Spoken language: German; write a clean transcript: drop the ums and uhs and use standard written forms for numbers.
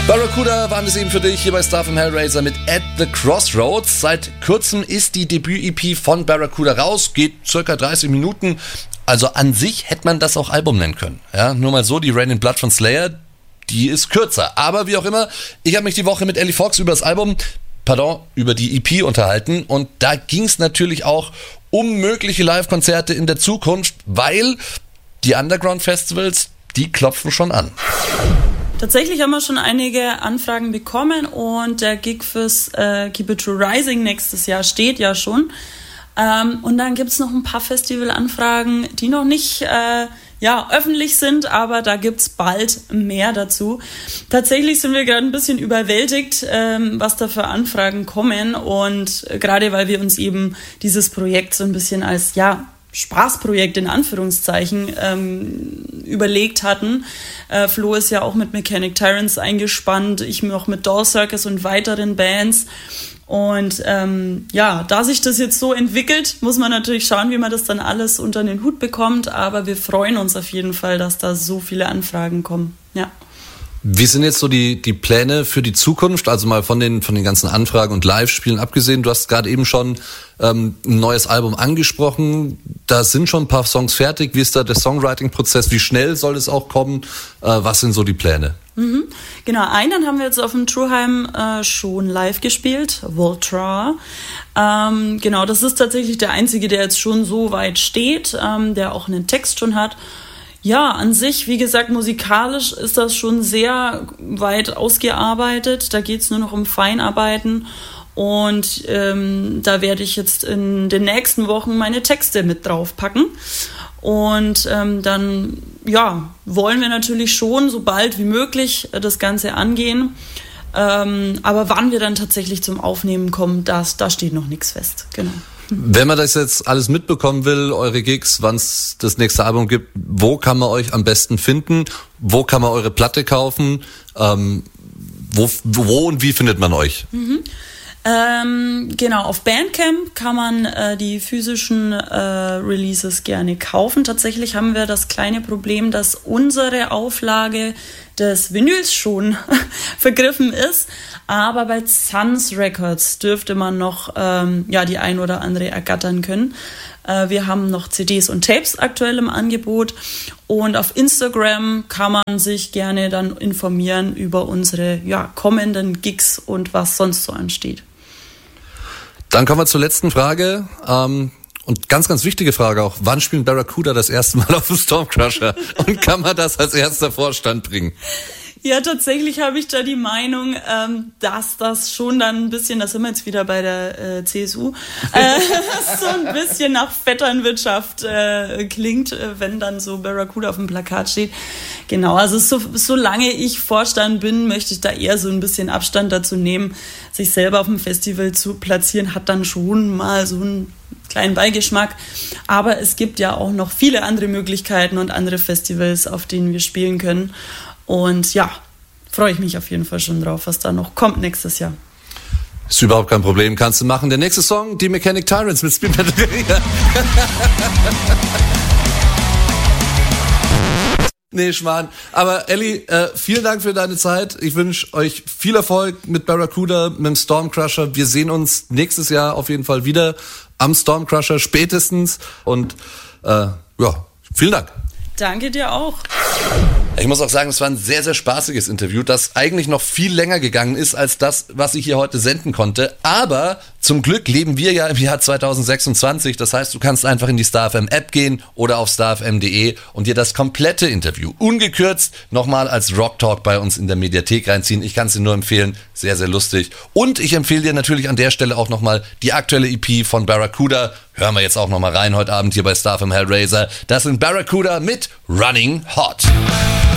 Barracuda waren es eben für dich hier bei Star FM Hellraiser mit At the Crossroads. Seit kurzem ist die Debüt-EP von Barracuda raus, geht circa 30 Minuten. Also an sich hätte man das auch Album nennen können. Ja, nur mal so, die Rain in Blood von Slayer, die ist kürzer. Aber wie auch immer, ich habe mich die Woche mit Ellie Fox über über die EP unterhalten. Und da ging es natürlich auch um mögliche Live-Konzerte in der Zukunft, weil die Underground-Festivals, die klopfen schon an. Tatsächlich haben wir schon einige Anfragen bekommen und der Gig fürs Keep It True Rising nächstes Jahr steht ja schon. Und dann gibt es noch ein paar Festivalanfragen, die noch nicht öffentlich sind, aber da gibt es bald mehr dazu. Tatsächlich sind wir gerade ein bisschen überwältigt, was da für Anfragen kommen, und gerade weil wir uns eben dieses Projekt so ein bisschen als Spaßprojekt in Anführungszeichen überlegt hatten. Flo ist ja auch mit Mechanic Tyrants eingespannt, ich noch mit Doll Circus und weiteren Bands. Und da sich das jetzt so entwickelt, muss man natürlich schauen, wie man das dann alles unter den Hut bekommt. Aber wir freuen uns auf jeden Fall, dass da so viele Anfragen kommen. Ja. Wie sind jetzt so die Pläne für die Zukunft? Also mal von den ganzen Anfragen und Live-Spielen abgesehen. Du hast gerade eben schon ein neues Album angesprochen. Da sind schon ein paar Songs fertig. Wie ist da der Songwriting-Prozess? Wie schnell soll es auch kommen? Was sind so die Pläne? Genau, einen haben wir jetzt auf dem Truheim schon live gespielt, Voltra. Genau, das ist tatsächlich der einzige, der jetzt schon so weit steht, der auch einen Text schon hat. Ja, an sich, wie gesagt, musikalisch ist das schon sehr weit ausgearbeitet. Da geht's nur noch um Feinarbeiten. Und da werde ich jetzt in den nächsten Wochen meine Texte mit draufpacken. Und dann wollen wir natürlich schon so bald wie möglich das Ganze angehen. Aber wann wir dann tatsächlich zum Aufnehmen kommen, da steht noch nichts fest. Genau. Wenn man das jetzt alles mitbekommen will, eure Gigs, wann es das nächste Album gibt, wo kann man euch am besten finden? Wo kann man eure Platte kaufen? Wo und wie findet man euch? Genau, auf Bandcamp kann man die physischen Releases gerne kaufen. Tatsächlich haben wir das kleine Problem, dass unsere Auflage des Vinyls schon vergriffen ist, aber bei Suns Records dürfte man noch die ein oder andere ergattern können. Wir haben noch CDs und Tapes aktuell im Angebot, und auf Instagram kann man sich gerne dann informieren über unsere kommenden Gigs und was sonst so ansteht. Dann kommen wir zur letzten Frage. Und ganz, ganz wichtige Frage auch. Wann spielt Barracuda das erste Mal auf dem Stormcrusher? Und kann man das als erster Vorstand bringen? Ja, tatsächlich habe ich da die Meinung, dass das schon dann ein bisschen, da sind wir jetzt wieder bei der CSU, so ein bisschen nach Vetternwirtschaft klingt, wenn dann so Barracuda auf dem Plakat steht. Genau, also solange ich Vorstand bin, möchte ich da eher so ein bisschen Abstand dazu nehmen. Sich selber auf dem Festival zu platzieren, hat dann schon mal so einen kleinen Beigeschmack. Aber es gibt ja auch noch viele andere Möglichkeiten und andere Festivals, auf denen wir spielen können. Und freue ich mich auf jeden Fall schon drauf, was da noch kommt nächstes Jahr. Ist überhaupt kein Problem, kannst du machen. Der nächste Song, die Mechanic Tyrants mit Spin Batteria. Nee, Schmarrn. Aber Ellie, vielen Dank für deine Zeit. Ich wünsche euch viel Erfolg mit Barracuda, mit dem Stormcrusher. Wir sehen uns nächstes Jahr auf jeden Fall wieder am Stormcrusher spätestens. Und vielen Dank. Danke dir auch. Ich muss auch sagen, es war ein sehr, sehr spaßiges Interview, das eigentlich noch viel länger gegangen ist als das, was ich hier heute senden konnte. Aber zum Glück leben wir ja im Jahr 2026. Das heißt, du kannst einfach in die Star FM App gehen oder auf starfm.de und dir das komplette Interview ungekürzt nochmal als Rock Talk bei uns in der Mediathek reinziehen. Ich kann es dir nur empfehlen. Sehr, sehr lustig. Und ich empfehle dir natürlich an der Stelle auch nochmal die aktuelle EP von Barracuda. Hören wir jetzt auch nochmal rein heute Abend hier bei Star FM Hellraiser. Das sind Barracuda mit Running Hot.